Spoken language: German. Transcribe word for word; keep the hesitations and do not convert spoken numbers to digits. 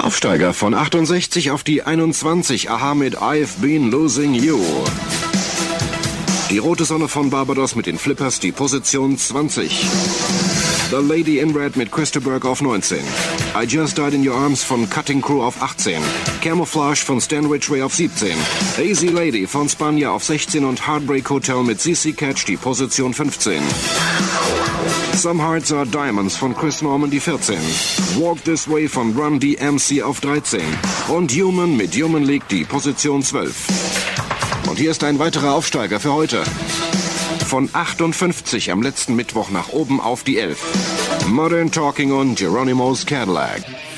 Aufsteiger von achtundsechzig auf die einundzwanzig. Aha mit I've Been Losing You. Die rote Sonne von Barbados mit den Flippers, die Position zwanzig. The Lady in Red mit Christaberg auf neunzehn. I Just Died in Your Arms von Cutting Crew auf achtzehn. Camouflage von Stan Ridgway auf siebzehn. Easy Lady von Spanja auf sechzehn und Heartbreak Hotel mit C C Catch die Position fünfzehn. Some Hearts Are Diamonds von Chris Norman die vierzehn. Walk This Way von Run D M C auf dreizehn. Und Human mit Human League die Position zwölf. Und hier ist ein weiterer Aufsteiger für heute. Von achtundfünfzig am letzten Mittwoch nach oben auf die elf. Modern Talking und Geronimo's Cadillac.